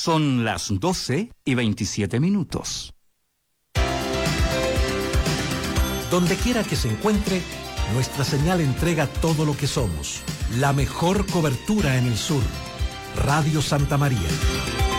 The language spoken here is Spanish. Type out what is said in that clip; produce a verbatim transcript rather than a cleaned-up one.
Son las doce y veintisiete minutos. Donde quiera que se encuentre, nuestra señal entrega todo lo que somos. La mejor cobertura en el sur. Radio Santa María.